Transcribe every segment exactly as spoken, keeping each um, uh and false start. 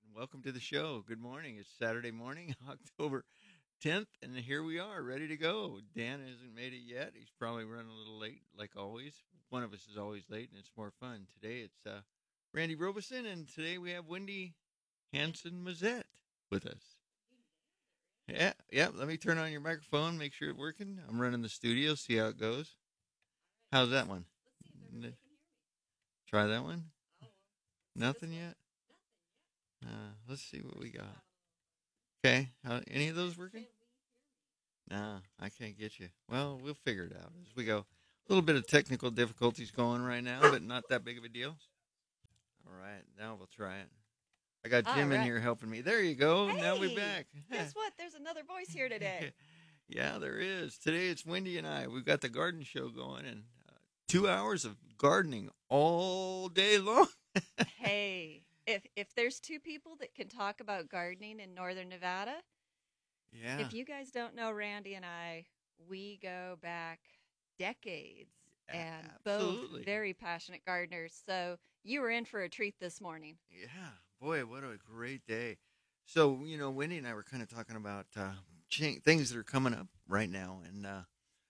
Welcome to the show. Good morning. It's Saturday morning, October tenth, and here we are, ready to go. Dan hasn't made it yet. He's probably running a little late, like always. One of us is always late, and it's more fun. Today it's uh, Randy Robeson, and today we have Wendy Hanson Mazette with us. Yeah, yeah. Let me turn on your microphone, make sure it's working. I'm running the studio, see how it goes. How's that one? N- Try that one. Nothing yet. Uh, let's see what we got. Okay, how, any of those working? Nah, I can't get you. Well, we'll figure it out as we go. A little bit of technical difficulties going right now, but not that big of a deal. All right, now we'll try it. I got All Jim in right. here helping me. There you go. Now we're Hey, back. guess what? There's another voice here today. Yeah, there is. Today it's Wendy and I. We've got the garden show going and uh, two hours of gardening all day long. Hey, if if there's two people that can talk about gardening in northern Nevada, Yeah, if you guys don't know Randy and I, we go back decades and both absolutely. very passionate gardeners. So you were in for a treat this morning. Yeah, boy, what a great day. So, you know, Wendy and I were kind of talking about uh, cha- things that are coming up right now and uh,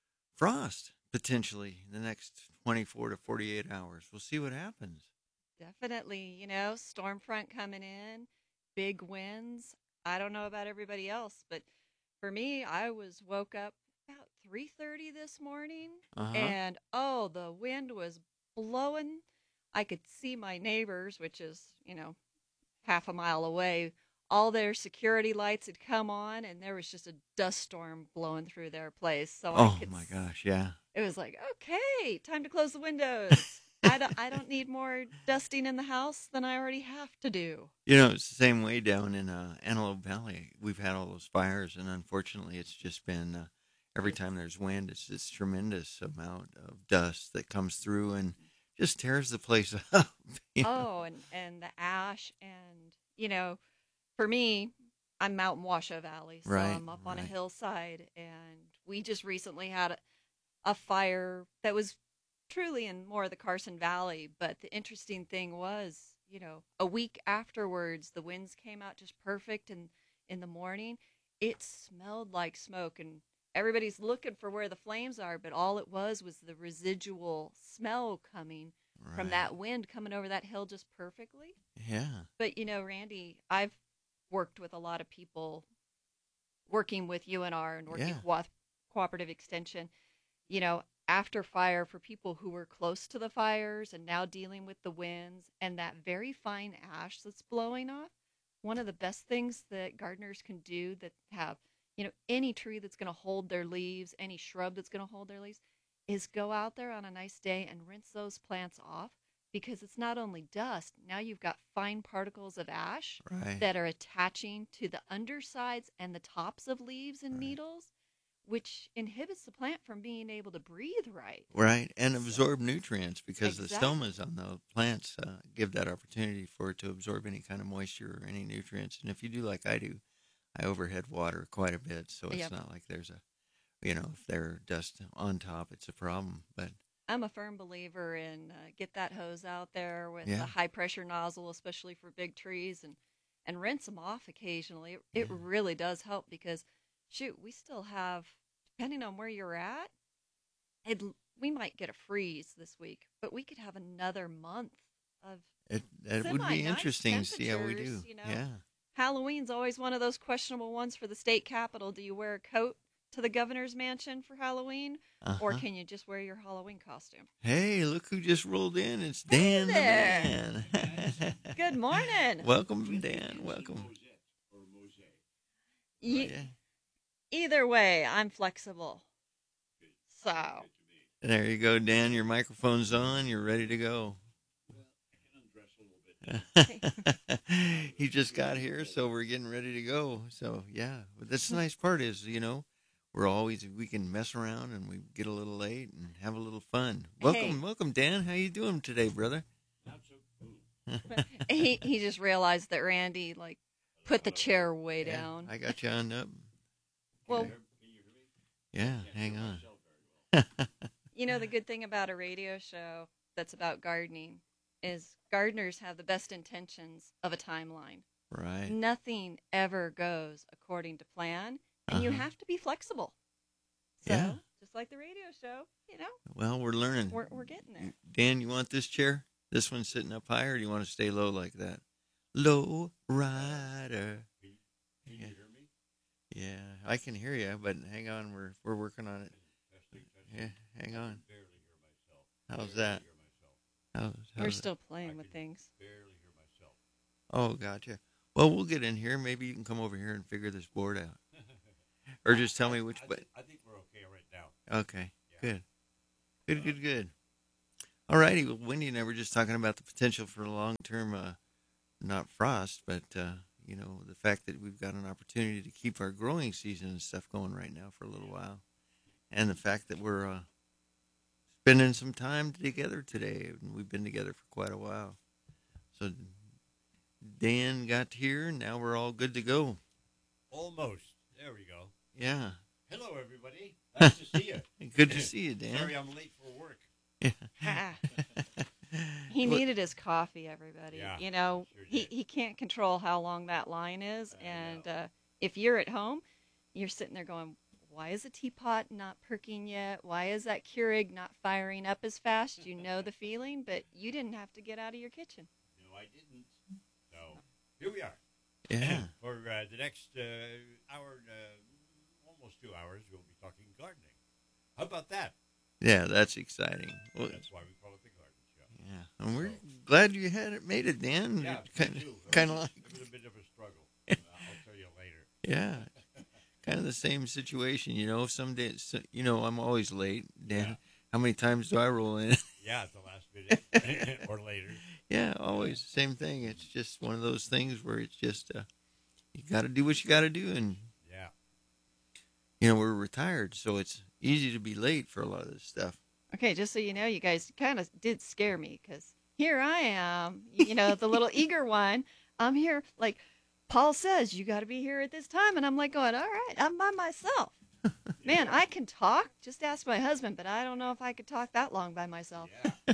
frost potentially in the next twenty-four to forty-eight hours. We'll see what happens. Definitely, you know, storm front coming in, big winds. I don't know about everybody else, but for me, I was woke up about three thirty this morning Uh huh. and oh, the wind was blowing. I could see my neighbors, which is, you know, half a mile away. All their security lights had come on and there was just a dust storm blowing through their place. So I Oh could my gosh, yeah. it was like, okay, time to close the windows. I don't, I don't need more dusting in the house than I already have to do. You know, it's the same way down in uh, Antelope Valley. We've had all those fires, and unfortunately, it's just been uh, every time there's wind, it's this tremendous amount of dust that comes through and just tears the place up. You know? Oh, and, and the ash. And, you know, for me, I'm Mountain Washoe Valley, so Right, I'm up on a right. hillside. And we just recently had a, a fire that was truly in more of the Carson Valley. But the interesting thing was, you know, a week afterwards, the winds came out just perfect. And in the morning, it smelled like smoke. And everybody's looking for where the flames are, but all it was was the residual smell coming from Right. that wind coming over that hill just perfectly. Yeah. But, you know, Randy, I've worked with a lot of people working with U N R and working Yeah. with cooperative extension, you know, after fire for people who were close to the fires and now dealing with the winds and that very fine ash that's blowing off. One of the best things that gardeners can do that have, you know, any tree that's going to hold their leaves, any shrub that's going to hold their leaves, is go out there on a nice day and rinse those plants off because it's not only dust. Now you've got fine particles of ash Right. that are attaching to the undersides and the tops of leaves and Right. needles, which inhibits the plant from being able to breathe right. Right. And So, absorb nutrients because the exactly. stomas on the plants uh, give that opportunity for it to absorb any kind of moisture or any nutrients. And if you do like I do, I overhead water quite a bit, so it's Yep. not like there's a, you know, if there's dust on top, it's a problem. But I'm a firm believer in uh, get that hose out there with yeah, a high pressure nozzle, especially for big trees, and and rinse them off occasionally. It, it yeah, really does help because, shoot, we still have, depending on where you're at, it we might get a freeze this week, but we could have another month of it it would semi be nice interesting to see how we temperatures. do. You know, Yeah, Halloween's always one of those questionable ones for the state capitol. Do you wear a coat to the governor's mansion for Halloween, uh or huh. can you just wear your Halloween costume? Hey, look who just rolled in! It's Hey Dan the there. man. Good morning. Welcome, Dan. Welcome. Oh Ye- yeah. Either way, I'm flexible. So, There you go, Dan. Your microphone's on. You're ready to go. He just got here, so we're getting ready to go. So yeah, but that's the nice part is, you know, we're always we can mess around and we get a little late and have a little fun. hey, Welcome, welcome, Dan. How you doing today, brother? he he just realized that Randy like put the chair way Yeah, down. I got you on up. Well, Okay. Yeah, hang on. you know the good thing about a radio show that's about gardening is gardeners have the best intentions of a timeline. Right. Nothing ever goes according to plan, and you Uh-huh. have to be flexible. So, Yeah. just like the radio show, you know, Well, we're learning. we're we're getting there. Dan, you want this chair? This one's sitting up higher, or do you want to stay low like that? Low rider. Can, can you hear me? Yeah, I can hear you, but hang on, we're we're working on it. Testing, testing. Yeah, hang I on. can barely hear myself. How's Barely that? Hear myself. How's, We're how's still playing I with can things. Barely hear myself. Oh, gotcha. Well, we'll get in here. Maybe you can come over here and figure this board out, or just tell me which. I, But think, I think we're okay right now. okay, Yeah. good, good, good, good. All righty. Well, Wendy and I were just talking about the potential for long-term, uh, not frost, but uh, you know, the fact that we've got an opportunity to keep our growing season and stuff going right now for a little while, and the fact that we're uh, spending some time together today, and we've been together for quite a while. So Dan got here, and now we're all good to go. Almost. There we go. Yeah. Hello, everybody. Nice to see you. Good to see you, Dan. Sorry I'm late for work. Ah, he Well, needed his coffee, everybody. Yeah, you know, sure he, did. he can't control how long that line is. I and know. uh, if you're at home, you're sitting there going, why is the teapot not perking yet? Why is that Keurig not firing up as fast? You know the feeling, but you didn't have to get out of your kitchen. No, I didn't. So here we are. Yeah. For uh, the next uh, hour, uh, almost two hours, we'll be talking gardening. How about that? Yeah, that's exciting. Well, That's why we call it the garden show. yeah, and we're glad you had it made it, Dan. Yeah, kind me of, too. kind of like, It was a bit of a struggle. Uh, I'll tell you later. yeah, kind of the same situation. You know, some days, you know, I'm always late. Dan, Yeah. how many times do I roll in? Yeah, at the last minute or later. Yeah, always the same thing. It's just one of those things where it's just uh, you got to do what you got to do, and Yeah. you know we're retired, so it's easy to be late for a lot of this stuff. Okay, just so you know, you guys kind of did scare me because here I am, you know, the little eager one. I'm here, like Paul says, you got to be here at this time. And I'm like going, all right, I'm by myself. Man, I can talk. Just ask my husband, but I don't know if I could talk that long by myself.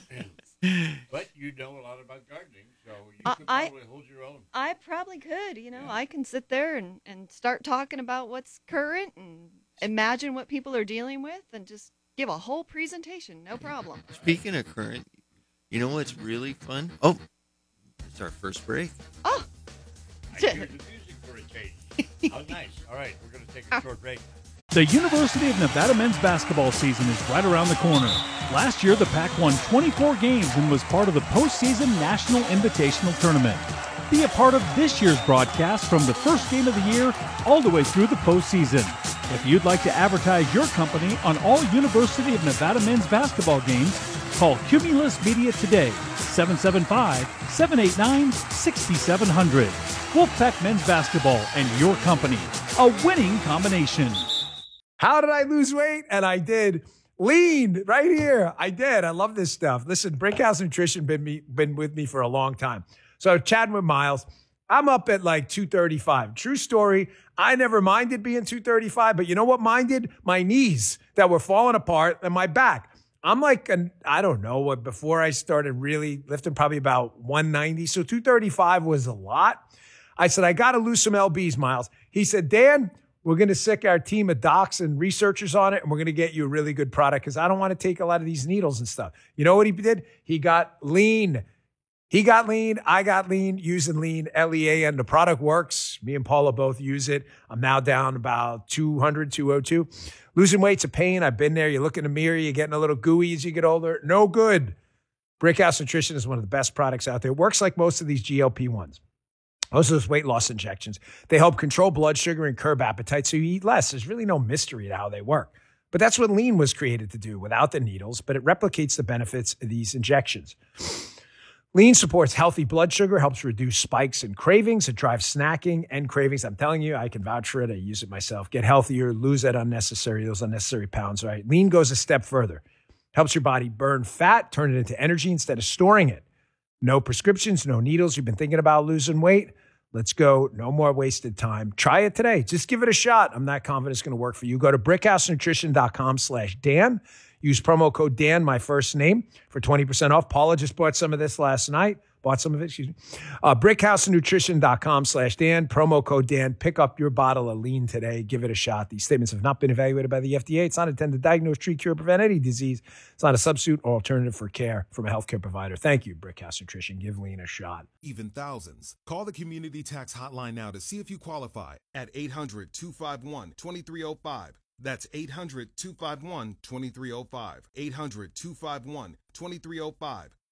Yeah. But you know a lot about gardening, so you Uh, could I- probably hold your own. I probably could, you know, Yeah. I can sit there and, and start talking about what's current and imagine what people are dealing with and just give a whole presentation. No problem. Speaking of current, you know what's really fun? Oh, it's our first break. Oh, I hear the music for a change. How nice. All right, we're going to take a short break. The University of Nevada men's basketball season is right around the corner. Last year, the Pac won twenty-four games and was part of the postseason National Invitational Tournament. Be a part of this year's broadcast from the first game of the year all the way through the postseason. If you'd like to advertise your company on all University of Nevada men's basketball games, call Cumulus Media today, seven seven five, seven eight nine, six seven zero zero. Wolfpack Men's Basketball and your company, a winning combination. How did I lose weight? And I did. Lean right here. I did. I love this stuff. Listen, Brickhouse Nutrition been me been with me for a long time. So chatting with Miles, I'm up at like two thirty-five. True story. I never minded being two thirty-five, but you know what minded? My knees that were falling apart and my back. I'm like, an, I don't know what, before I started really lifting, probably about one ninety. So two thirty-five was a lot. I said, I got to lose some L Bs, Miles. He said, Dan, we're going to sick our team of docs and researchers on it, and we're going to get you a really good product because I don't want to take a lot of these needles and stuff. You know what he did? He got lean. He got lean. I got lean using lean, L E A, and the product works. Me and Paula both use it. I'm now down about two hundred, two oh two. Losing weight's a pain. I've been there. You look in the mirror, you're getting a little gooey as you get older. No good. Brickhouse Nutrition is one of the best products out there. It works like most of these G L P ones. Most of those weight loss injections. They help control blood sugar and curb appetite so you eat less. There's really no mystery to how they work. But that's what lean was created to do without the needles, but it replicates the benefits of these injections. Lean supports healthy blood sugar, helps reduce spikes and cravings. It drives snacking and cravings. I'm telling you, I can vouch for it. I use it myself. Get healthier, lose that unnecessary, those unnecessary pounds, right? Lean goes a step further. Helps your body burn fat, turn it into energy instead of storing it. No prescriptions, no needles. You've been thinking about losing weight? Let's go. No more wasted time. Try it today. Just give it a shot. I'm not confident it's going to work for you. Go to brickhousenutrition.com slash Dan. Use promo code Dan, my first name, for twenty percent off. Paula just bought some of this last night. bought some of it, excuse me. Uh, brickhousenutrition.com slash Dan, promo code Dan. Pick up your bottle of lean today. Give it a shot. These statements have not been evaluated by the F D A. It's not intended to diagnose, treat, cure, prevent any disease. It's not a substitute or alternative for care from a healthcare provider. Thank you, Brickhouse Nutrition. Give lean a shot. Even thousands. Call the Community Tax Hotline now to see if you qualify at eight hundred, two five one, two three zero five. That's eight hundred, two five one, two three zero five. eight hundred, two five one, two three zero five.